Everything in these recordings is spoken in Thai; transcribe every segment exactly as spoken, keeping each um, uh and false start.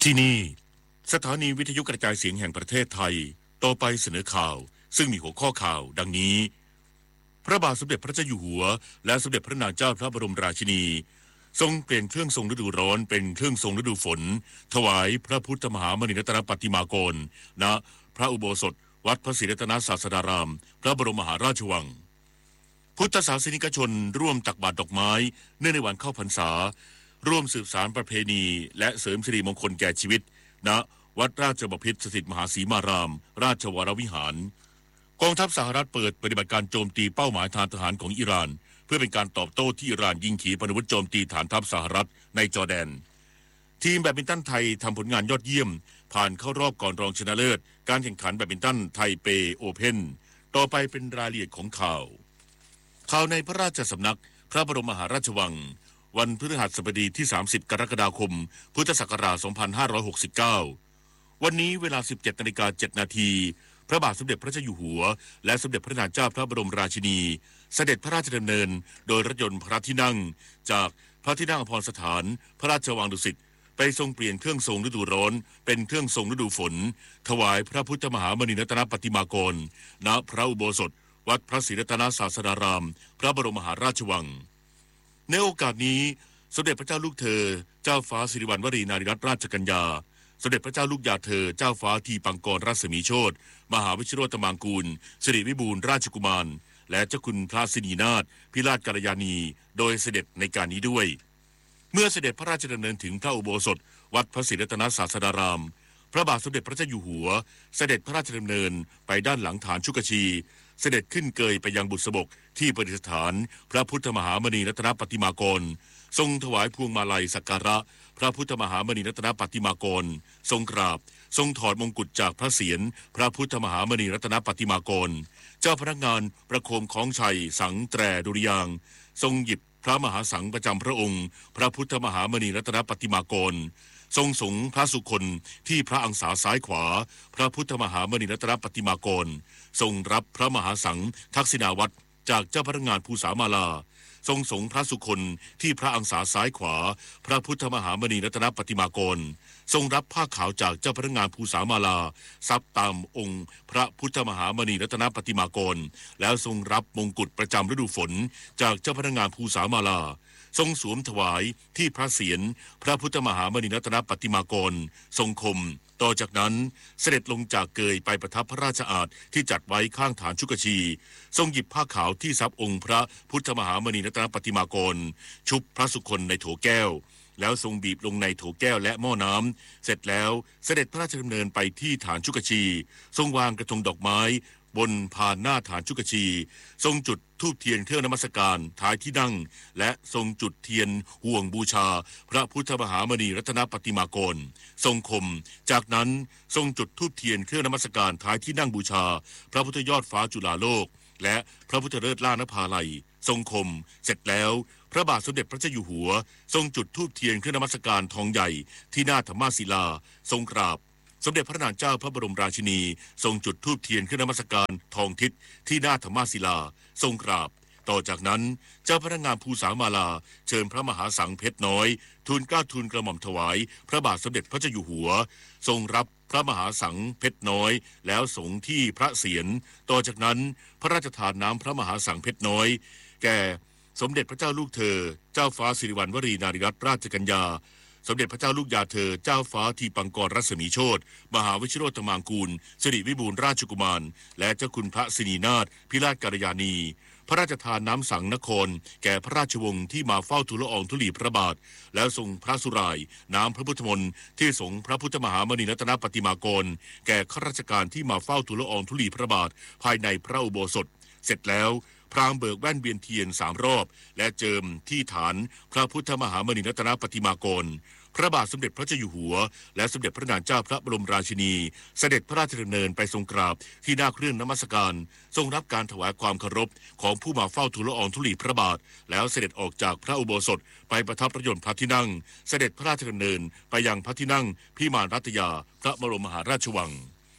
ที่นี่สถานีวิทยุกระจายเสียงแห่งประเทศไทยต่อไปเสนอข่าวซึ่งมีหัวข้อข่าวดังนี้พระบาทสมเด็จพระเจ้าอยู่หัวและสมเด็จพระนางเจ้าพระบรมราชินีทรงเปลี่ยนเครื่องทรงฤดูร้อนเป็นเครื่องทรงฤดูฝนถวายพระพุทธมหามณีรัตนปฏิมากรณพระอุโบสถวัดพระศรีรัตนศาสดารามพระบรมมหาราชวังพุทธศาสนิกชนร่วมตักบาตรดอกไม้เนื่องในวันเข้าพรรษาร่วมสืบสานประเพณีและเสริมสิริมงคลแก่ชีวิตณวัดราชบพิตรสถิตมหาสีมารามราชวรวิหารกองทัพสหรัฐเปิดปฏิบัติการโจมตีเป้าหมายทางทหารของอิหร่านเพื่อเป็นการตอบโต้ที่อิหร่านยิงขีปนาวุธโจมตีฐานทัพสหรัฐในจอร์แดนทีมแบดมินตันไทยทำผลงานยอดเยี่ยมผ่านเข้ารอบก่อนรองชนะเลิศการแข่งขันแบดมินตันไทเปโอเพ่นต่อไปเป็นรายละเอียดของข่าวข่าวในพระราชสำนักพระบรมมหาราชวังวันพฤหัสบดีที่สามสิบกรกฎาคมพุทธศักราชสองพันห้าร้อยหกสิบเก้าวันนี้เวลา สิบเจ็ดนาฬิกาเจ็ดนาทีพระบาทสมเด็จพระเจ้าอยู่หัวและสมเด็จพระนางเจ้าพระบรมราชินีเสด็จพระราชดำเนินโดยรถยนต์พระที่นั่งจากพระที่นั่งอภรสถานพระราชวังดุสิตไปทรงเปลี่ยนเครื่องทรงฤดูร้อนเป็นเครื่องทรงฤดูฝนถวายพระพุทธมหามณีรัตนปฏิมากรณพระอุโบสถวัดพระศรีรัตนศาสดารามพระบรมมหาราชวังในโอกาสนี้สมเด็จพระเจ้าลูกเธอเจ้าฟ้าสิริวัณวรีนารีรัตนราชกัญญาสมเด็จพระเจ้าลูกยาเธอเจ้าฟ้าทีปังกรรัศมีโชติมหาวิชิโรตมังกูลสิริวิบูลย์ราชกุมารและเจ้าคุณพระสินีนาถพิราชกัลยาณีโดยเสด็จในการนี้ด้วยเมื่อเสด็จพระราชดำเนินถึงพระอุโบสถวัดพระศรีรัตนศาสดารามพระบาทสมเด็จพระเจ้าอยู่หัวเสด็จพระราชดำเนินไปด้านหลังฐานชุกชีเสด็จขึ้นเกยไปยังบุษบกที่ประดิษฐานพระพุทธมหามณีรัตนปฏิมากรทรงถวายพวงมาลัยสักการะพระพุทธมหามณีรัตนปฏิมากรทรงกราบทรงถอดมงกุฎจากพระเศียรพระพุทธมหามณีรัตนปฏิมากรเจ้าพนักงานประโคมของชัยสังแตรดุริยางทรงหยิบพระมหาสังประจำพระองค์พระพุทธมหามณีรัตนปฏิมากรทรงสงพระสุคนที่พระอังสาซ้ายขวาพระพุทธมหามณีรัตนปฏิมากรทรงรับพระมหาสังทักษิณาวัตรจากเจ้าพนักงานภูษามาลาทรงสงพระสุคนที่พระอังสาซ้ายขวาพระพุทธมหามณีรัตนปฏิมากรทรงรับผ้าขาวจากเจ้าพนักงานภูษามาลาซับตามองค์พระพุทธมหามณีรัตนปฏิมากรแล้วทรงรับมงกุฎประจำฤดูฝนจากเจ้าพนักงานภูษามาลาทรงสวมถวายที่พระเศียรพระพุทธมหามณีรัตนปฏิมากรทรงคมต่อจากนั้นเสด็จลงจากเกยไปประทับพระราชอาสน์ที่จัดไว้ข้างฐานชุกชีทรงหยิบผ้าขาวที่ซับองค์พระพุทธมหามณีรัตนปฏิมากรชุบพระสุคนในโถแก้วแล้วทรงบีบลงในโถแก้วและหม้อน้ำเสร็จแล้วเสด็จพระราชดำเนินไปที่ฐานชุกชีทรงวางกระทงดอกไม้บนพานหน้าฐานชุกชีทรงจุดธูปเทียนเครื่องนมัสการท้ายที่นั่งและทรงจุดเทียนห่วงบูชาพระพุทธมหามณีรัตนปฏิมากรทรงคมจากนั้นทรงจุดธูปเทียนเครื่องนมัสการท้ายที่นั่งบูชาพระพุทธยอดฟ้าจุฬาโลกและพระพุทธเลิศล่านภาลัยทรงคมเสร็จแล้วพระบาทสมเด็จพระเจ้าอยู่หัวทรงจุดธูปเทียนเครื่องนมัสการทองใหญ่ที่หน้าธรรมศิลาทรงกราบสมเด็จพระนางเจ้าพระบรมราชินีทรงจุดธูปเทียนเครื่องนมัสการทองทิศที่หน้าธรรมศิลาทรงกราบต่อจากนั้นเจ้าพนักงานภูษามาลาเชิญพระมหาสังเพชรน้อยทูลเกล้าทูลกระหม่อมถวายพระบาทสมเด็จพระเจ้าอยู่หัวทรงรับพระมหาสังเพชรน้อยแล้วสงที่พระเศียรต่อจากนั้นพระราชทานน้ำพระมหาสังเพชรน้อยแก่สมเด็จพระเจ้าลูกเธอเจ้าฟ้าสิริวัณวรีนารีรัตนราชกัญญาสมเด็จพระเจ้าลูกยาเธอเจ้าฟ้าทีปังกรรัศมีโชติมหาวิชิโรตมังกูลสิริวิบูลย์ราชกุมารและเจ้าคุณพระสินีนาถพิราชกัลยาณีพระราชทานน้ำสังนครแก่พระราชวงศ์ที่มาเฝ้าทูลละอองธุลีพระบาทแล้วทรงพระสุรายน้ำพระพุทธมนต์ที่สงพระพุทธมหามณีรัตนปฏิมากรแก่ข้าราชการที่มาเฝ้าทูลละอองธุลีพระบาทภายในพระอุโบสถเสร็จแล้วพราหมณ์เบิกแว่นเวียนเทียนสามรอบและเจิมที่ฐานพระพุทธมหามณีรัตนปฏิมากรพระบาทสมเด็จพระเจ้าอยู่หัวและสมเด็จพระนางเจ้าพระบรมราชินีเสด็จพระราชดำเนินไปทรงกราบที่หน้าเครื่องนมัสการทรงรับการถวายความเคารพของผู้มาเฝ้าทูลละอองธุลีพระบาทแล้วเสด็จออกจากพระอุโบสถไปประทับพระยนต์พระที่นั่งเสด็จพระราชดำเนินไปยังพระที่นั่งพิมานรัตยาพระบรมมหาราชวัง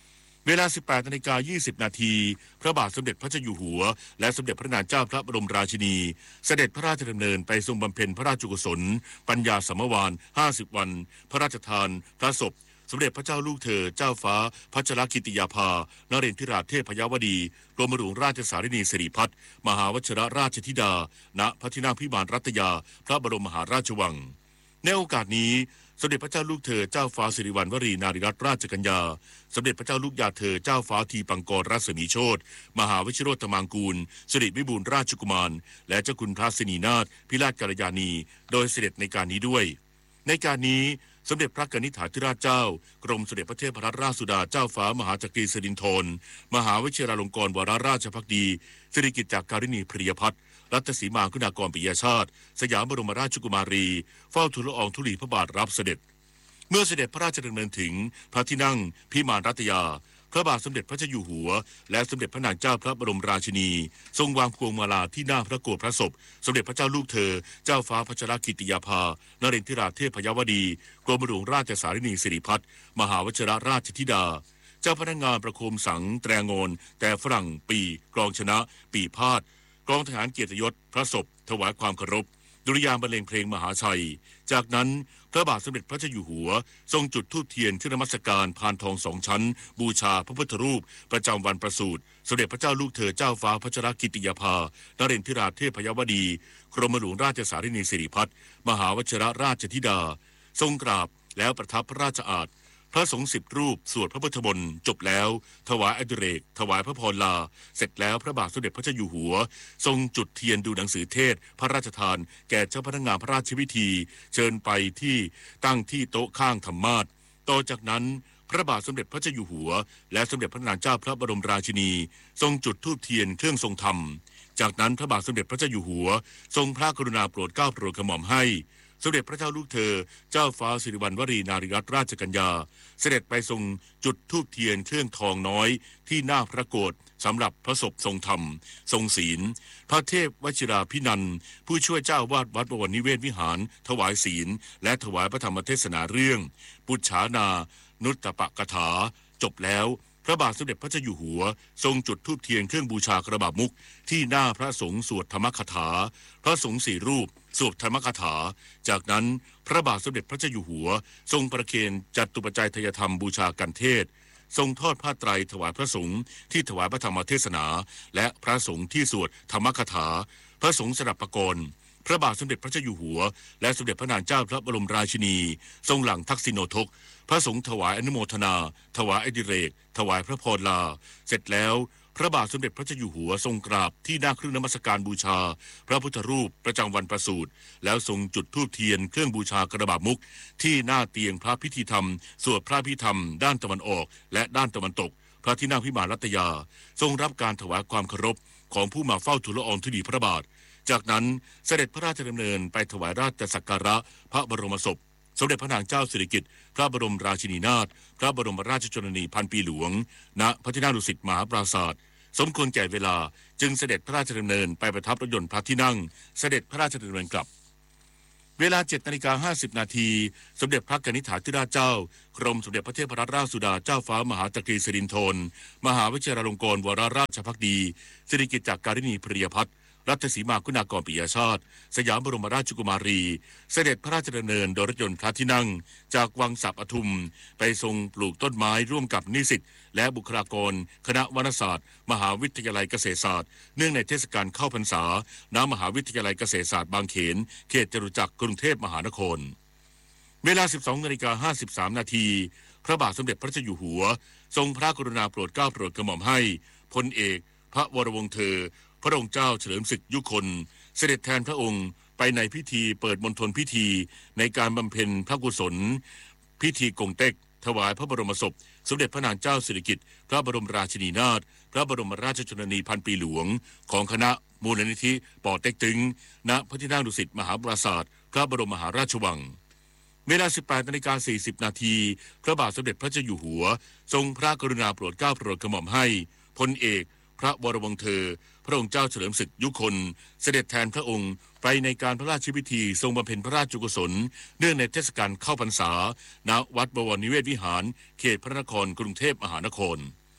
เวลา สิบแปดนาฬิกายี่สิบนาทีพระบาทสมเด็จพระเจ้าอยู่หัวและสมเด็จพระนางเจ้าพระบรมราชินีเสด็จพระราชดำเนินไปทรงบำเพ็ญพระราชกุศลปัญญาสัมมวานห้าสิบวันพระราชทานพระศพสมเด็จพระเจ้าลูกเธอเจ้าฟ้าพัชรกิติยาภานเรนทิราเทพยาวดีกรมหลวงราชสารินีสิริพัฒน์มหาวชิรราชธิดาณพระที่นั่งพิมานรัตยาพระบรมมหาราชวังในโอกาสนี้สมเด็จพระเจ้าลูกเธอเจ้าฟ้าสิริวัณวรีนารีรัตนราชกัญญาสมเด็จพระเจ้าลูกยาเธอเจ้าฟ้าทีปังกรรัศมีโชติมหาวชิโรตมังกูลสิริวิบูลย์ราชกุมารและเจ้าคุณพระสินีนาถพิราชกัลยาณีโดยเสด็จในการนี้ด้วยในการนี้สมเด็จพระกนิษฐาธิราชเจ้ากรมสมเด็จพระเทพรัตนราชสุดาเจ้าฟ้ามหาจักรีสิรินธรมหาวชิราลงกรณวโรราชภักดีสิริกิติ์จากการินีพริยพัฒน์รัตสีมาคุณากรปิยชาติสยามบรมราชกุมารีเฝ้าทูลละอองธุลีพระบาทรับเสด็จเมื่อเสด็จพระราชดำเนินถึงพระที่นั่งพิมานรัตยาพระบาทสมเด็จพระเจ้าอยู่หัวและสมเด็จพระนางเจ้าพระบรมราชินีทรงวางพวงมาลาที่หน้าพระโกศพระศพสมเด็จพระเจ้าลูกเธอเจ้าฟ้าพัชรกิติยาภานเรนทิราเทพยาวดีกรมหลวงราชสารินีสิริพัฒน์มหาวชิรราชธิดาเจ้าพนักงานประโคมสังแตรงนแต่ฝรั่งปีกรองชนะปีพาดกองทหารเกียรติยศพระศพถวายความเคารพดุริยางค์บรรเลงเพลงมหาชัยจากนั้นพระบาทสมเด็จพระเจ้าอยู่หัวทรงจุดธูปเทียนขึ้นนมัสการพานทองสองชั้นบูชาพระพุทธรูปประจำวันประสูติสมเด็จพระเจ้าลูกเธอเจ้าฟ้าพัชรกิติยาภานเรนทิราเทพยาวดีกรมหลวงราชสารินีสิริพัฒน์มหาวชิรราชธิดาทรงกราบแล้วประทับพระราชอาสน์พระสงฆ์สิบรูปสวดพระพุทธมนต์จบแล้วถวายอดิเรกถวายพระพรลาเสร็จแล้วพระบาทสมเด็จพระเจ้าอยู่หัวทรงจุดเทียนดูหนังสือเทศพระราชทานแก่เจ้าพนักงานพระราชพิธีเชิญไปที่ตั้งที่โต๊ะข้างธรรมาสน์ต่อจากนั้นพระบาทสมเด็จพระเจ้าอยู่หัวและสมเด็จพระนางเจ้าพระบรมราชินีทรงจุดธูปเทียนเครื่องทรงธรรมจากนั้นพระบาทสมเด็จพระเจ้าอยู่หัวทรงพระกรุณาโปรดเกล้าโปรดกระหม่อมให้สมเด็จพระเจ้าลูกเธอเจ้าฟ้าสิริวัณวรีนารีรัตนราชกัญญาเสด็จไปทรงจุดธูปเทียนเครื่องทองน้อยที่หน้าพระโกศสำหรับพระศพทรงธรรมทรงศีลพระเทพวชิราภินันท์ผู้ช่วยเจ้าวาดวัดบวรนิเวศวิหารถวายศีลและถวายพระธรรมเทศนาเรื่องปุจฉานานุตตปกถาจบแล้วพระบาทสมเด็จพระเจ้าอยู่หัวทรงจุดธูปเทียนเครื่องบูชากระบามุขที่หน้าพระสงฆ์สวดธรรมคถาพระสงฆ์สี่รูปสวดธรรมคถาจากนั้นพระบาทสมเด็จพระเจ้าอยู่หัวทรงประเคนจัตุปัจจัยทายธรรมบูชากันเทศทรงทอดผ้าไตรถวายพระสงฆ์ที่ถวายพระธรรมเทศนาและพระสงฆ์ที่สวดธรรมคถาพระสงฆ์สดับประกรณ์พระบาทสมเด็จพระเจ้าอยู่หัวและสมเด็จพระนางเจ้าพระบรมราชินีทรงหลั่งทักษิโนทกพระสงฆ์ถวายอนุโมทนาถวายอดิเรกถวายพระพรลาเสร็จแล้วพระบาทสมเด็จพระเจ้าอยู่หัวทรงกราบที่หน้าเครื่องนมัสการบูชาพระพุทธรูปประจำวันประสูติแล้วทรงจุดธูปเทียนเครื่องบูชากระบามุขที่หน้าเตียงพระพิธีธรรมสวดพระพิธรรมด้านตะวันออกและด้านตะวันตกพระที่นั่งพิมานรัตยาทรงรับการถวายความเคารพของผู้มาเฝ้าทูลละอองธุลีพระบาทจากนั้นเสด็จพระราชดำเนินไปถวายราชสักการะพระบรมศพสมเด็จพระนางเจ้าสิริกิติ์พระบรมราชินีนาถพระบรมราชชนนีพันปีหลวงณพระที่นั่งดุสิตมหาปราสาทสมควรแก่เวลาจึงเสด็จพระราชดำเนินไปประทับรถยนต์พระที่นั่งเสด็จพระราชดำเนินกลับเวลาเจ็ดนาฬิกาห้าสิบนาทีสมเด็จพระกนิษฐาธิราชเจ้ากรมสมเด็จพระเทพรัตนราชสุดาเจ้าฟ้ามหาจักรีสิรินธรมหาวชิราลงกรณวโรราชภักดีสิริกิติ์จากการินีพริยพัฒน์รัตสีมาคุณากรปิยชาติสยามบรมราชกุมารีเสด็จพระราชดำเนินโดยรถยนต์พระที่นั่งจากวังสับปทุมไปทรงปลูกต้นไม้ร่วมกับนิสิตและบุคลากรคณะวรรณศาสตร์มหาวิทยาลัยเกษตรศาสตร์เนื่องในเทศกาลเข้าพรรษาณมหาวิทยาลัยเกษตรศาสตร์บางเขนเขตจตุจักรกรุงเทพมหานครเวลา สิบสองนาฬิกาห้าสิบสามนาทีพระบาทสมเด็จพระเจ้าอยู่หัวทรงพระกรุณาโปรดเกล้าโปรดกระหม่อมให้พลเอกพระวรวงศ์เธอพระองค์เจ้าเฉลิมศึกยุคนเสด็จแทนพระองค์ไปในพิธีเปิดมณฑลพิธีในการบำเพ็ญพระกุศลพิธีกงเต็กถวายพระบรมศพสมเด็จพระนางเจ้าสิริกิติ์พระบรมราชินีนาถพระบรมราชชนนีพันปีหลวงของคณะมูลนิธิป่อเต็กตึงณพระที่นั่งดุสิตมหาปราสาทพระบรมมหาราชวังเวลา สิบแปดนาฬิกาสี่สิบนาทีพระบาทสมเด็จพระเจ้าอยู่หัวทรงพระกรุณาโปรดเกล้าโปรดกระหม่อมให้พลเอกพระวรวงศ์เธอพระองค์เจ้าเฉลิมศึกยุคนเสด็จแทนพระองค์ไปในการพระราชพิธีทรงบำเพ็ญพระราชกุศลเนื่องในเทศกาลเข้าพรรษาณวัดบวรนิเวศวิหารเขตพระนครกรุงเทพมหานคร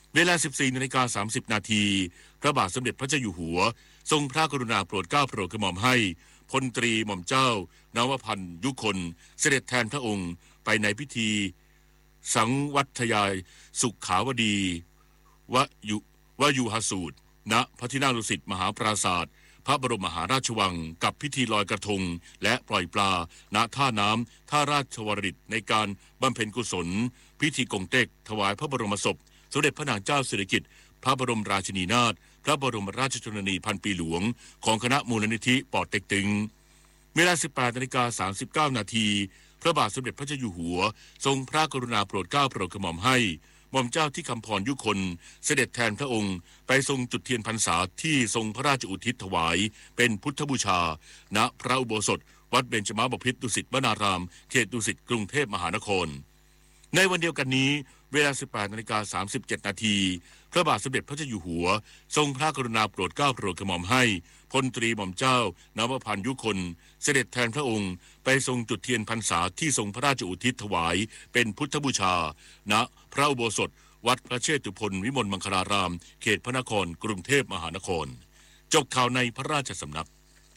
เวลา สิบสี่นาฬิกาสามสิบ นาทีพระบาทสมเด็จพระเจ้าอยู่หัวทรงพระกรุณาโปรดเกล้าโปรดกระหม่อมให้พลตรีหม่อมเจ้านวพันธ์ยุคนเสด็จแทนพระองค์ไปในพิธีสังวัทยายสุขขาวดีวยุวยุหสูตรณพระที่นั่งดุสิตมหาปราศาสตร์พระบรมมหาราชวังกับพิธีลอยกระทงและปล่อยปลาณท่าน้ำท่าราชวรดิตในการบำเพ็ญกุศลพิธีกงเต็กถวายพระบรมศพสมเด็จพระนางเจ้าสิริกิติ์พระบรมราชินีนาถพระบรมราชชนนีพันปีหลวงของคณะมูลนิธิปอเต็กตึงเวลา สิบแปดนาฬิกาสามสิบเก้า นาทีพระบาทสมเด็จพระเจ้าอยู่หัวทรงพระกรุณาโปรดเกล้าโปรดกระหม่อมให้หม่อมเจ้าที่คำพรยุคนเสด็จแทนพระองค์ไปทรงจุดเทียนพรรษาที่ทรงพระราชอุทิศถวายเป็นพุทธบูชาณพระอุโบสถวัดเบญจมาบพิตรดุสิตวนารามเขตดุสิตกรุงเทพมหานครในวันเดียวกันนี้เวลา สิบแปดนาฬิกาสามสิบเจ็ด นาทีพระบาทสมเด็จพระเจ้าอยู่หัวทรงพระกรุณาโปรดเกล้าโปรดกระหม่อมให้พลตรีหม่อมเจ้านวพันธ์ยุคนเสด็จแทนพระองค์ไปทรงจุดเทียนพรรษาที่ทรงพระราชอุทิศถวายเป็นพุทธบูชาณพระอุโบสถวัดพระเชตุพนวิมลมังคลารามเขตพระนครกรุงเทพมหานครจบข่าวในพระราชสำนัก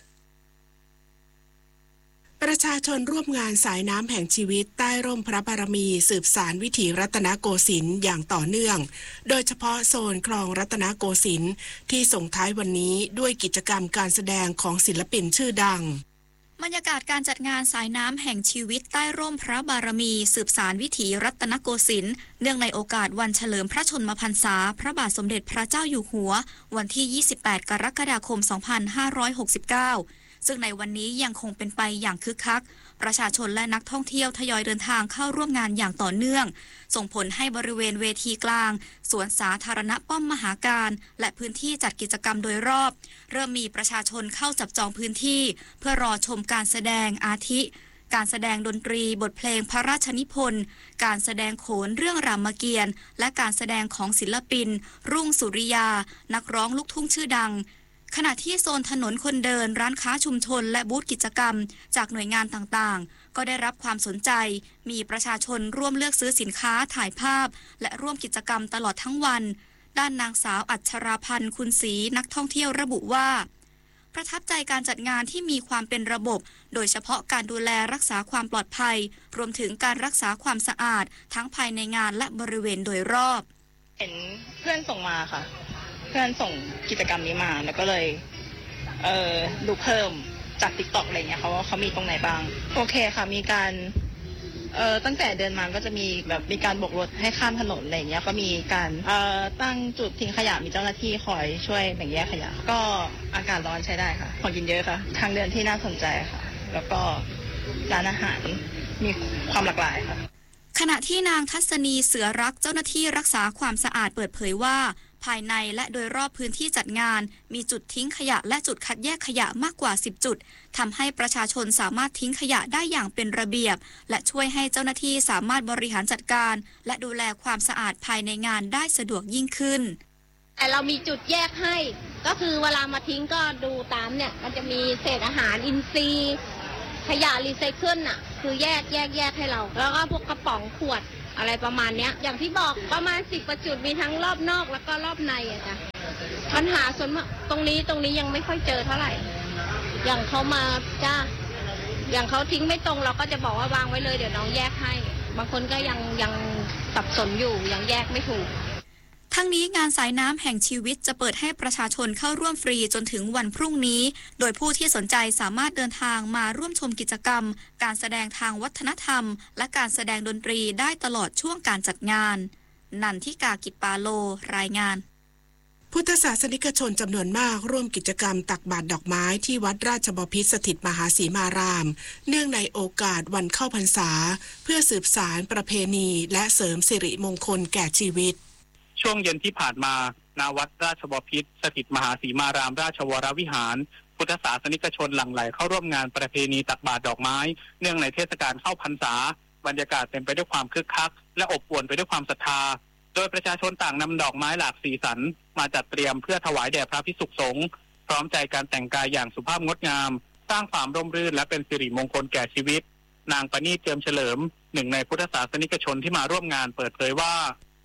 ประชาชนร่วมงานสายน้ำแห่งชีวิตใต้ร่มพระบารมีสืบสานวิถีรัตนโกสินทร์อย่างต่อเนื่องโดยเฉพาะโซนคลองรัตนโกสินทร์ที่ส่งท้ายวันนี้ด้วยกิจกรรมการแสดงของศิลปินชื่อดังบรรยากาศการจัดงานสายน้ำแห่งชีวิตใต้ร่มพระบารมีสืบสานวิถีรัตนโกสินทร์เนื่องในโอกาสวันเฉลิมพระชนมพรรษาพระบาทสมเด็จพระเจ้าอยู่หัววันที่ยี่สิบแปดกรกฎาคมสองพันห้าร้อยหกสิบเก้าซึ่งในวันนี้ยังคงเป็นไปอย่างคึกคักประชาชนและนักท่องเที่ยวทยอยเดินทางเข้าร่วมงานอย่างต่อเนื่องส่งผลให้บริเวณเวทีกลางสวนสาธารณะป้อมมหาการและพื้นที่จัดกิจกรรมโดยรอบเริ่มมีประชาชนเข้าจับจองพื้นที่เพื่อรอชมการแสดงอาทิการแสดงดนตรีบทเพลงพระราชนิพนธ์การแสดงโขนเรื่องรามเกียรติ์และการแสดงของศิลปินรุ่งสุริยานักร้องลูกทุ่งชื่อดังขณะที่โซนถนนคนเดินร้านค้าชุมชนและบูธกิจกรรมจากหน่วยงานต่างๆก็ได้รับความสนใจมีประชาชนร่วมเลือกซื้อสินค้าถ่ายภาพและร่วมกิจกรรมตลอดทั้งวันด้านนางสาวอัชราพันธ์คุณศรีนักท่องเที่ยวระบุว่าประทับใจการจัดงานที่มีความเป็นระบบโดยเฉพาะการดูแลรักษาความปลอดภัยรวมถึงการรักษาความสะอาดทั้งภายในงานและบริเวณโดยรอบเห็นเพื่อนส่งมาค่ะเพื่อนส่งกิจกรรมนี้มาแล้วก็เลยเอ่อดูเพิ่มจาก ติ๊กต็อก อะไรเงี้ยเขาเขามีตรงไหนบ้างโอเคค่ะมีการเอ่อตั้งแต่เดินมาก็จะมีแบบมีการโบกรถให้ข้ามถนนอะไรเงี้ยก็มีการเอ่อตั้งจุดทิ้งขยะมีเจ้าหน้าที่คอยช่วยแบ่งแยกขยะก็อากาศร้อนใช้ได้ค่ะของกินเยอะค่ะทางเดินที่น่าสนใจค่ะแล้วก็ร้านอาหารมีความหลากหลายค่ะขณะที่นางทัศนีเสือรักเจ้าหน้าที่รักษาความสะอาดเปิดเผยว่าภายในและโดยรอบพื้นที่จัดงานมีจุดทิ้งขยะและจุดคัดแยกขยะมากกว่าสิบจุดทำให้ประชาชนสามารถทิ้งขยะได้อย่างเป็นระเบียบและช่วยให้เจ้าหน้าที่สามารถบริหารจัดการและดูแลความสะอาดภายในงานได้สะดวกยิ่งขึ้นแต่เรามีจุดแยกให้ก็คือเวลามาทิ้งก็ดูตามเนี่ยมันจะมีเศษอาหารอินทรีย์ขยะรีไซเคิลน่ะคือแยกแยกแยกให้เราแล้วก็พวกกระป๋องขวดอะไรประมาณเนี้ยอย่างที่บอกประมาณสิบประจุดมีทั้งรอบนอกแล้วก็รอบในอ่ะจ้ะปัญหาส่วนมากตรงนี้ตรงนี้ยังไม่ค่อยเจอเท่าไหร่อย่างเขามาจ้าอย่างเขาทิ้งไม่ตรงเราก็จะบอกว่าวางไว้เลยเดี๋ยวน้องแยกให้บางคนก็ยังยังสับสนอยู่ยังแยกไม่ถูกทั้งนี้งานสายน้ำแห่งชีวิตจะเปิดให้ประชาชนเข้าร่วมฟรีจนถึงวันพรุ่งนี้โดยผู้ที่สนใจสามารถเดินทางมาร่วมชมกิจกรรมการแสดงทางวัฒนธรรมและการแสดงดนตรีได้ตลอดช่วงการจัดงานนันทิกากิจปาโลรายงานพุทธศาสนิกชนจำนวนมากร่วมกิจกรรมตักบาตรดอกไม้ที่วัดราชบพิตรสถิตมหาสีมารามเนื่องในโอกาสวันเข้าพรรษาเพื่อสืบสานประเพณีและเสริมสิริมงคลแก่ชีวิตช่วงเย็นที่ผ่านมาณวัดราชบพิตรสถิตมหาสีมารามราชวรวิหารพุทธศาสนิกชนหลั่งไหลเข้าร่วมงานประเพณีตักบาตรดอกไม้เนื่องในเทศกาลเข้าพรรษาบรรยากาศเต็มไปด้วยความคึกคักและอบอวลไปด้วยความศรัทธาโดยประชาชนต่างนำดอกไม้หลากสีสันมาจัดเตรียมเพื่อถวายแด่พระภิกษุสงฆ์พร้อมใจการแต่งกายอย่างสุภาพงดงามสร้างความร่มรื่นและเป็นสิริมงคลแก่ชีวิตนางปณีตเจิมเฉลิมหนึ่งในพุทธศาสนิกชนที่มาร่วมงานเปิดเผยว่า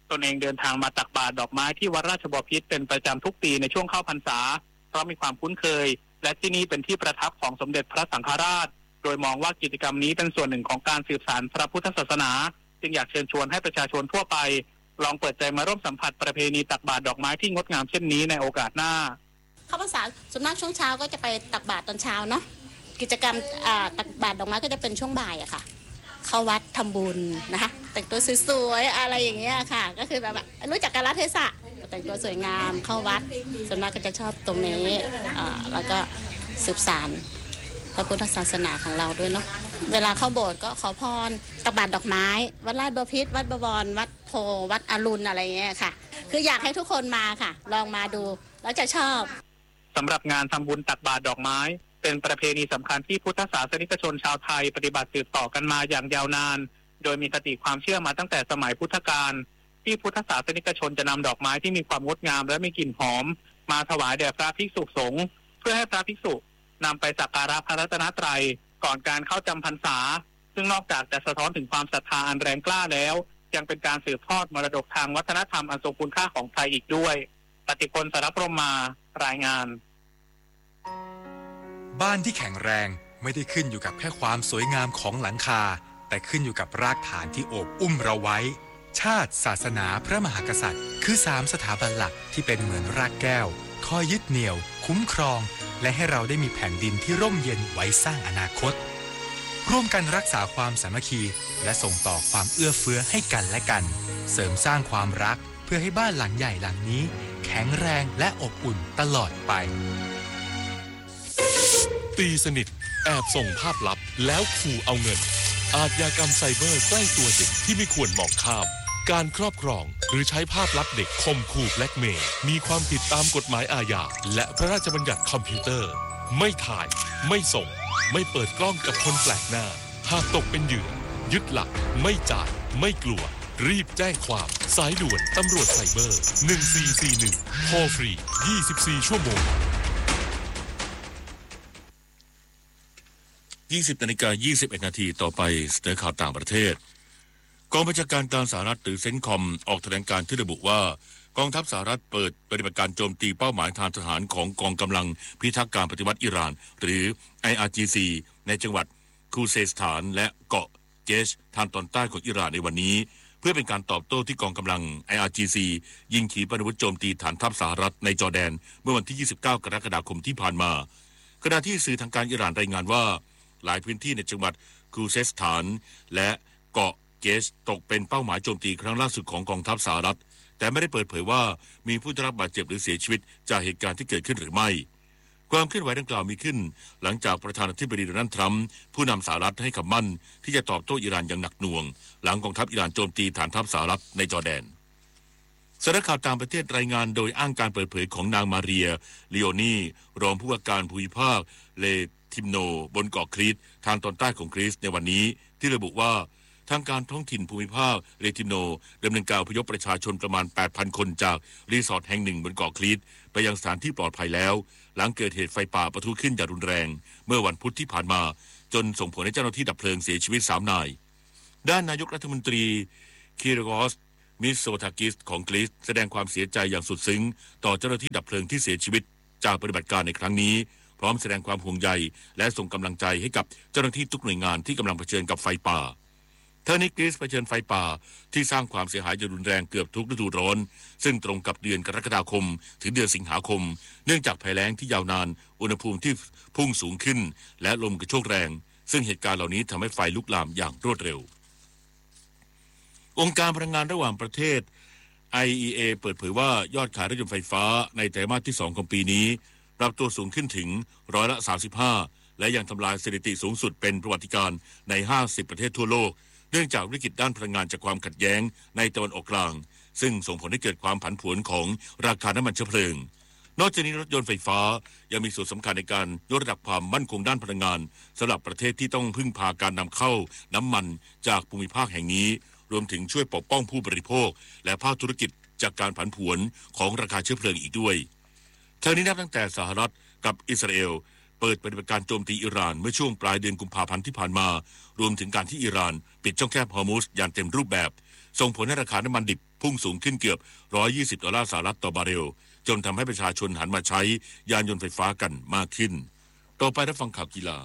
ตนเองเดินทางมาตักบาตรดอกไม้ที่วัดราชบพิตรเป็นประจำทุกปีในช่วงเข้าพรรษาเพราะมีความคุ้นเคยและที่นี่เป็นที่ประทับของสมเด็จพระสังฆราชโดยมองว่ากิจกรรมนี้เป็นส่วนหนึ่งของการสืบสานพระพุทธศาสนาจึงอยากเชิญชวนให้ประชาชนทั่วไปลองเปิดใจมาร่วมสัมผัสประเพณีตักบาตรดอกไม้ที่งดงามเช่นนี้ในโอกาสหน้าเข้าพรรษาส่วนมากช่วงเช้าก็จะไปตักบาตรตอนเช้าเนาะกิจกรรมตักบาตรดอกไม้ก็จะเป็นช่วงบ่ายอะค่ะเข้าวัดทำบุญนะคะแต่งตัวสวยๆอะไรอย่างเงี้ยค่ะก็คือแบบรู้จักกาลเทศะแต่งตัวสวยงามเข้าวัดส่วนมากก็จะชอบตรงนี้แล้วก็สืบสานพระพุทธศาสนาของเราด้วยเนาะเวลาเข้าโบสถ์ก็ขอพรตักบาตรดอกไม้วัดราชบพิตรวัดบวรวัดโพวัดอรุณอะไรเงี้ยค่ะคืออยากให้ทุกคนมาค่ะลองมาดูแล้วจะชอบสำหรับงานทำบุญตักบาตรดอกไม้เป็นประเพณีสำคัญที่พุทธศาสนิกชนชาวไทยปฏิบัติสืบต่อกันมาอย่างยาวนานโดยมีคติความเชื่อมาตั้งแต่สมัยพุทธกาลที่พุทธศาสนิกชนจะนำดอกไม้ที่มีความงดงามและมีกลิ่นหอมมาถวายแด่พระภิกษุสงฆ์เพื่อให้พระภิกษุนำไปสักการะพระรัตนตรัยก่อนการเข้าจำพรรษาซึ่งนอกจากจะสะท้อนถึงความศรัทธาอันแรงกล้าแล้วยังเป็นการสืบทอดมรดกทางวัฒนธรรมอันทรงคุณค่าของไทยอีกด้วยปฏิพล สารพรหมมารายงานบ้านที่แข็งแรงไม่ได้ขึ้นอยู่กับแค่ความสวยงามของหลังคาแต่ขึ้นอยู่กับรากฐานที่โอบอุ้มเราไว้ชาติศาสนาพระมหากษัตริย์คือสามสถาบันหลักที่เป็นเหมือนรากแก้วคอยยึดเหนี่ยวคุ้มครองและให้เราได้มีแผ่นดินที่ร่มเย็นไว้สร้างอนาคตร่วมกันรักษาความสามัคคีและส่งต่อความเอื้อเฟื้อให้กันและกันเสริมสร้างความรักเพื่อให้บ้านหลังใหญ่หลังนี้แข็งแรงและอบอุ่นตลอดไปตีสนิทแอบส่งภาพลับแล้วขู่เอาเงินอาชญากรรมไซเบอร์ใกล้ตัวเด็กที่ไม่ควรมองข้ามการครอบครองหรือใช้ภาพลับเด็กข่มขู่แบล็กเมย์มีความผิดตามกฎหมายอาญาและพระราชบัญญัติคอมพิวเตอร์ไม่ถ่ายไม่ส่งไม่เปิดกล้องกับคนแปลกหน้าหากตกเป็นเหยื่อยึดหลักไม่จ่ายไม่กลัวรีบแจ้งความสายด่วนตำรวจไซเบอร์หนึ่งสี่สี่หนึ่งโทรฟรียี่สิบสี่ชั่วโมงยี่สิบนาฬิกายี่สิบเอ็ดนาทีต่อไปเสนอข่าวต่างประเทศกองบัญชาการกลางสหรัฐหรือเซนคอมออกแถลงการณ์ที่ระบุว่ากองทัพสหรัฐเปิดปฏิบัติการโจมตีเป้าหมายทางทหารของกองกำลังพิทักษ์การปฏิวัติอิหร่านหรือ ไอ อาร์ จี ซี ในจังหวัดคูเซสถานและเกาะเจชทางตอนใต้ของอิหร่านในวันนี้เพื่อเป็นการตอบโต้ที่กองกำลัง ไอ อาร์ จี ซี ยิงขีปนาวุธโจมตีฐานทัพสหรัฐในจอร์แดนเมื่อวันที่ยี่สิบเก้ากรกฎาคมที่ผ่านมาขณะที่สื่อทางการอิหร่านรายงานว่าหลายพื้นที่ในจังหวัดคูเซสถานและเกาะเจชตกเป็นเป้าหมายโจมตีครั้งล่าสุดของกองทัพสหรัฐแต่ไม่ได้เปิดเผยว่ามีผู้ได้รับบาดเจ็บหรือเสียชีวิตจากเหตุการณ์ที่เกิดขึ้นหรือไม่ความเคลื่อนไหวดังกล่าวมีขึ้นหลังจากประธานาธิบดีโดนัลด์ทรัมป์ผู้นำสหรัฐให้คำมั่นที่จะตอบโต้อิหร่านอย่างหนักหน่วงหลังกองทัพอิหร่านโจมตีฐานทัพสหรัฐในจอร์แดนสำนักข่าวต่างประเทศรายงานโดยอ้างการเปิดเผยของนางมาเรียลิโอนีรองผู้ว่าการภูมิภาคเลทิมโนบนเกาะครีตทางตอนใต้ของกรีซในวันนี้ที่ระบุว่าทางการท้องถิ่นภูมิภาคเลทิมโนดำเนินการอพยพประชาชนประมาณ แปดพัน คนจากรีสอร์ทแห่งหนึ่งบนเกาะครีตไปยังสถานที่ปลอดภัยแล้วหลังเกิดเหตุไฟป่าปะทุขึ้นอย่างรุนแรงเมื่อวันพุธที่ผ่านมาจนส่งผลให้เจ้าหน้าที่ดับเพลิงเสียชีวิตสามนายด้านนายกรัฐมนตรีคิริโกสมิโซทากิสของกรีซแสดงความเสียใจอย่างสุดซึ้งต่อเจ้าหน้าที่ดับเพลิงที่เสียชีวิตจากปฏิบัติการในครั้งนี้พร้อมแสดงความห่วงใยและส่งกำลังใจให้กับเจ้าหน้าที่ทุกหน่วยงานที่กำลังเผชิญกับไฟป่าเทอร์นิกรีซเผชิญไฟป่าที่สร้างความเสียหายอย่างรุนแรงเกือบทุกฤดูร้อนซึ่งตรงกับเดือนกรกฎาคมถึงเดือนสิงหาคมเนื่องจากภัยแล้งที่ยาวนานอุณหภูมิที่พุ่งสูงขึ้นและลมกระโชกแรงซึ่งเหตุการณ์เหล่านี้ทำให้ไฟลุกลามอย่างรวดเร็วองค์การพลังงานระหว่างประเทศ ไอ อี เอ เปิดเผยว่ายอดขายรถยนต์ไฟฟ้าในไตรมาสที่สองของปีนี้ปรับตัวสูงขึ้นถึงร้อยละสามสิบห้าและยังทำลายสถิติสูงสุดเป็นประวัติการณ์ในห้าสิบประเทศทั่วโลกเนื่องจากวิกฤตด้านพลังงานจากความขัดแย้งในตะวันออกกลางซึ่งส่งผลให้เกิดความผันผวนของราคาน้ำมันเชื้อเพลิงนอกจากนี้รถยนต์ไฟฟ้ายังมีส่วนสำคัญในการยกระดับความมั่นคงด้านพลังงานสำหรับประเทศที่ต้องพึ่งพาการนำเข้าน้ำมันจากภูมิภาคแห่งนี้รวมถึงช่วยปกป้องผู้บริโภคและภาคธุรกิจจากการผันผวนของราคาเชื้อเพลิงอีกด้วยทั้งนี้นับตั้งแต่สหรัฐกับอิสราเอลเปิดปฏิบัติการโจมตีอิหร่านเมื่อช่วงปลายเดือนกุมภาพันธ์ที่ผ่านมารวมถึงการที่อิหร่านปิดช่องแคบฮอร์มุซอย่างเต็มรูปแบบส่งผลให้ราคาน้ำมันดิบพุ่งสูงขึ้นเกือบหนึ่งร้อยยี่สิบดอลลาร์สหรัฐต่อบาร์เรลจนทำให้ประชาชนหันมาใช้ยานยนต์ไฟฟ้ากันมากขึ้นต่อไปรับฟังข่าวกีฬา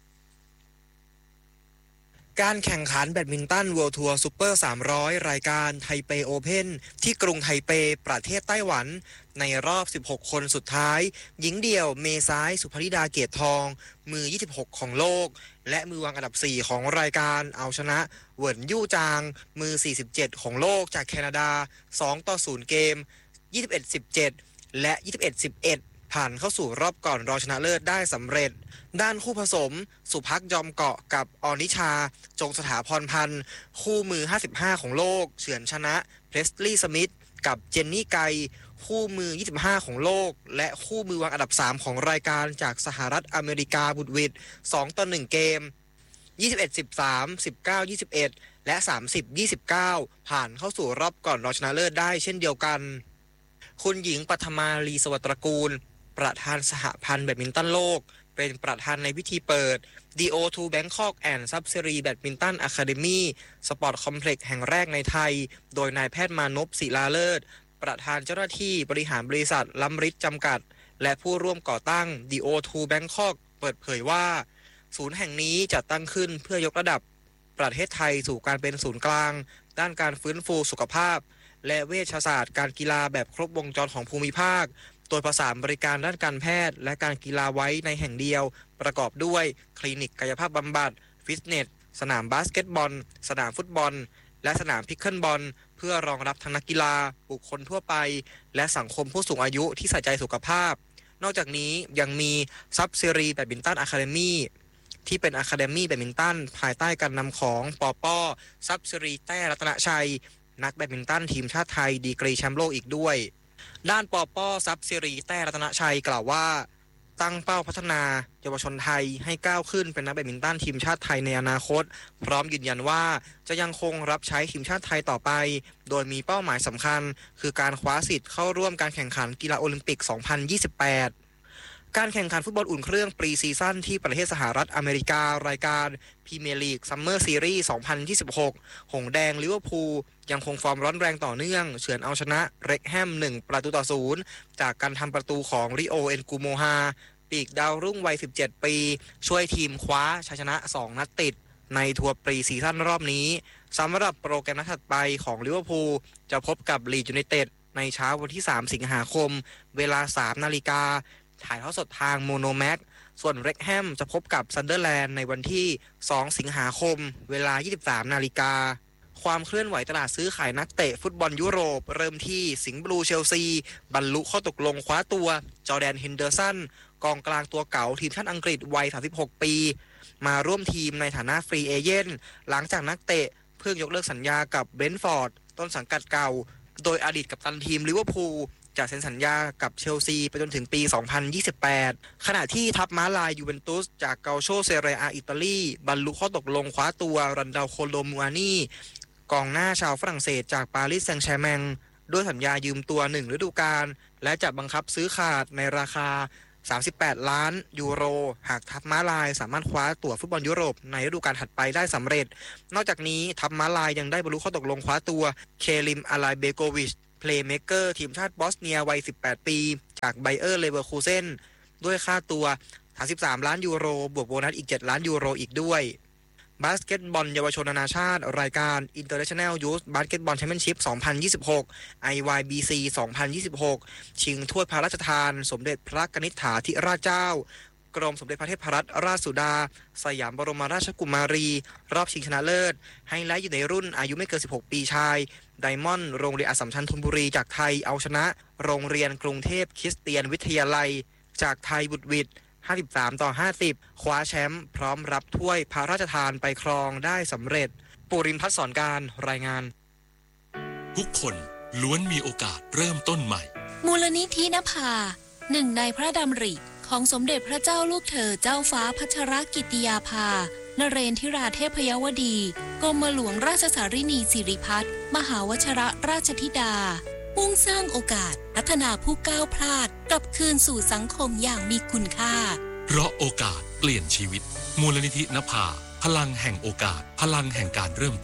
การแข่งขันแบดมินตัน World Tour Super สามร้อยรายการไทเปโอเพ่นที่กรุงไทเปประเทศไต้หวันในรอบสิบหกคนสุดท้ายหญิงเดี่ยวเมซ้ายสุภริดาเกตทองมือยี่สิบหกของโลกและมือวางอันดับสี่ของรายการเอาชนะเหวินยู่จางมือสี่สิบเจ็ดของโลกจากแคนาดาสองต่อศูนย์เกม ยี่สิบเอ็ดสิบเจ็ด และ ยี่สิบเอ็ดสิบเอ็ดผ่านเข้าสู่รอบก่อนรองชนะเลิศได้สำเร็จด้านคู่ผสมสุภักจอมเกาะกับออนิชาจงสถาพรพันธ์คู่มือห้าสิบห้าของโลกเฉือนชนะเพลสลีย์สมิธกับเจนนี่ไกคู่มือยี่สิบห้าของโลกและคู่มือวางอันดับสามของรายการจากสหรัฐอเมริกาบุดวิดสองต่อหนึ่งเกม ยี่สิบเอ็ดสิบสาม สิบเก้า ยี่สิบเอ็ด และสามสิบ ยี่สิบเก้าผ่านเข้าสู่รอบก่อนรองชนะเลิศได้เช่นเดียวกันคุณหญิงปัทมาลีสวัสดิ์ตระกูลประธานสหพันธ์แบดมินตันโลกเป็นประธานในพิธีเปิด ดี โอ ทู Bangkok and Subsidiary Badminton Academy Sport Complex แห่งแรกในไทยโดยนายแพทย์มานพศิลาเลิศประธานเจ้าหน้าที่บริหารบริษัทล้ำฤทธิ์จำกัดและผู้ร่วมก่อตั้ง ดี โอ ทู Bangkok เปิดเผยว่าศูนย์แห่งนี้จัดตั้งขึ้นเพื่อยกระดับประเทศไทยสู่การเป็นศูนย์กลางด้านการฟื้นฟูสุขภาพและเวชศาสตร์การกีฬาแบบครบวงจรของภูมิภาคโดยประสานบริการด้านการแพทย์และการกีฬาไว้ในแห่งเดียวประกอบด้วยคลินิกกายภาพบำบัดฟิตเนสสนามบาสเกตบอลสนามฟุตบอลและสนามพิกเกิลบอลเพื่อรองรับทั้งนักกีฬาบุคคลทั่วไปและสังคมผู้สูงอายุที่ใส่ใจสุขภาพนอกจากนี้ยังมีซับซีรีแบดมินตันอะคาเดมี่ที่เป็นอะคาเดมี่แบดมินตันภายใต้การนำของปอป้อซับซีรีแต้รัตนชัยนักแบดมินตันทีมชาติไทยดีกรีแชมป์โลกอีกด้วยด้านปอป้อซับซีรีแต้รัตนชัยกล่าวว่าตั้งเป้าพัฒนาเยาวชนไทยให้ก้าวขึ้นเป็นนักแบดมินตันทีมชาติไทยในอนาคตพร้อมยืนยันว่าจะยังคงรับใช้ทีมชาติไทยต่อไปโดยมีเป้าหมายสำคัญคือการคว้าสิทธิ์เข้าร่วมการแข่งขันกีฬาโอลิมปิก สองพันยี่สิบแปดการแข่งขันฟุตบอลอุ่นเครื่องปรีซีซั่นที่ประเทศสหรัฐอเมริการายการพรีเมียร์ลีกซัมเมอร์ซีรีส์ สองพันยี่สิบหก หงส์แดงลิเวอร์พูลยังคงฟอร์มร้อนแรงต่อเนื่องเฉือนเอาชนะเร็กแฮมหนึ่งประตูต่อศูนย์จากการทำประตูของริโอเอ็นกูโมฮาปีกดาวรุ่งวัยสิบเจ็ดปีช่วยทีมคว้าชัยชนะสองนัดติดในทัวร์ปรีซีซั่นรอบนี้สำหรับโปรแกรมนัดถัดไปของลิเวอร์พูลจะพบกับลีดส์ยูไนเต็ดในเช้าวันที่สามสิงหาคมเวลา สามนาฬิกาถ่ายทอดสดทางโมโนแม็กส่วนเร็กแฮมจะพบกับซันเดอร์แลนด์ในวันที่สองสิงหาคมเวลา ยี่สิบสามนาฬิกาความเคลื่อนไหวตลาดซื้อขายนักเตะฟุตบอลยุโรปเริ่มที่สิงห์บลูเชลซีบรรลุข้อตกลงคว้าตัวจอร์แดนเฮนเดอร์สันกองกลางตัวเก่าทีมชาติอังกฤษวัยสามสิบหกปีมาร่วมทีมในฐานะฟรีเอเจนต์หลังจากนักเตะเพิ่งยกเลิกสัญญากับเบรนท์ฟอร์ดต้นสังกัดเก่าโดยอดีตกัปตันทีมลิเวอร์พูลจะเซ็นสัญญากับเชลซีไปจนถึงปี สองพันยี่สิบแปด ขณะที่ทัพม้าลายยูเวนตุสจากเกาโชเซเรียอาอิตาลีบรรลุข้อตกลงคว้าตัวรันดาลโคโลมูอานีกองหน้าชาวฝรั่งเศสจากปารีสแซงต์แชร์แมงด้วยสัญญายืมตัวหนึ่งฤดูกาลและจะบังคับซื้อขาดในราคาสามสิบแปดล้านยูโรหากทัพม้าลายสามารถคว้าตั๋วฟุตบอลยุโรปในฤดูกาลถัดไปได้สำเร็จนอกจากนี้ทัพม้าลายยังได้บรรลุข้อตกลงคว้าตัวเคลิมอาลายเบโกวิชเพลย์เมกเกอร์ทีมชาติบอสเนียวัยสิบแปดปีจากไบเออร์เลเวอร์คูเซนด้วยค่าตัวสามสิบสามล้านยูโรบวกโบนัสอีกเจ็ดล้านยูโรอีกด้วยบาสเกตบอลเยาวชนนานาชาติรายการ International Youth Basketball Championship สองพันยี่สิบหก ไอ วาย บี ซี สองพันยี่สิบหก ชิงถ้วยพระราชทานสมเด็จพระกนิษฐาธิราชเจ้ากรมสมเด็จพระเทพรัตนราชสุดาสยามบรมราชกุมารีรอบชิงชนะเลิศไฮไลท์อยู่ในรุ่นอายุไม่เกินสิบหกปีชายไดมอนด์โรงเรียนอัสสัมชัญธนบุรีจากไทยเอาชนะโรงเรียนกรุงเทพคริสเตียนวิทยาลัยจากไทยบุตรวิทย์ห้าสิบสามต่อห้าสิบคว้าแชมป์พร้อมรับถ้วยพระราชทานไปครองได้สำเร็จปุรินทร์พัฒน์สอนการรายงานทุกคนล้วนมีโอกาสเริ่มต้นใหม่มูลนิธินภาหนึ่งในพระดำริของสมเด็จพระเจ้าลูกเธอเจ้าฟ้าพัชรกิติยาภานเรนทิราเทพยวดีกรมหลวงราชสารินีสิริพัฒน์มหาวชิรราชธิดามุ่งสร้างโอกาสพัฒนาผู้ก้าวพลาดกลับคืนสู่สังคมอย่างมีคุณค่าเพราะโอกาสเปลี่ยนชีวิตมูลนิธินภาพลังแห่งโอกาสพลังแห่งการเริ่มต้น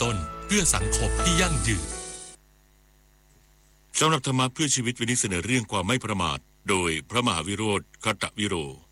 เพื่อสังคมที่ยั่งยืนสำหรับธรรมะเพื่อชีวิตวันนี้เสนอเรื่องความไม่ประมาทโดยพระมหาวิโรธคัตตวิโร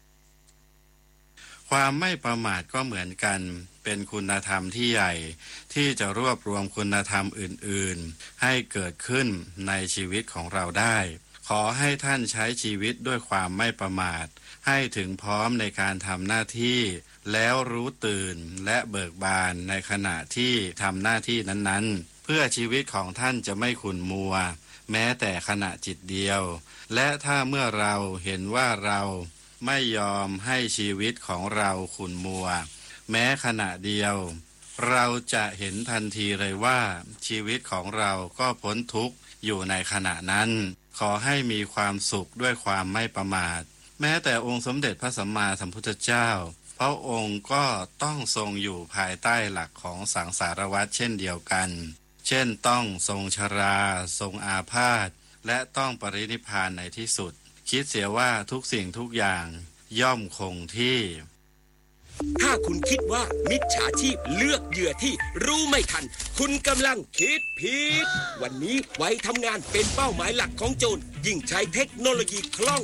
ความไม่ประมาทก็เหมือนกันเป็นคุณธรรมที่ใหญ่ที่จะรวบรวมคุณธรรมอื่นๆให้เกิดขึ้นในชีวิตของเราได้ขอให้ท่านใช้ชีวิตด้วยความไม่ประมาทให้ถึงพร้อมในการทำหน้าที่แล้วรู้ตื่นและเบิกบานในขณะที่ทำหน้าที่นั้นๆเพื่อชีวิตของท่านจะไม่ขุ่นมัวแม้แต่ขณะจิตเดียวและถ้าเมื่อเราเห็นว่าเราไม่ยอมให้ชีวิตของเราขุ่นมัวแม้ขณะเดียวเราจะเห็นทันทีเลยว่าชีวิตของเราก็พ้นทุกข์อยู่ในขณะนั้นขอให้มีความสุขด้วยความไม่ประมาทแม้แต่องค์สมเด็จพระสัมมาสัมพุทธเจ้าพระองค์ก็ต้องทรงอยู่ภายใต้หลักของสังสารวัฏเช่นเดียวกันเช่นต้องทรงชราทรงอาพาธและต้องปรินิพพานในที่สุดคิดเสียว่าทุกสิ่งทุกอย่างย่อมคงที่ถ้าคุณคิดว่ามิจฉาชีพเลือกเหยื่อที่รู้ไม่ทันคุณกำลังคิดผิดวันนี้ไว้ทำงานเป็นเป้าหมายหลักของโจรยิ่งใช้เทคโนโลยีคล่อง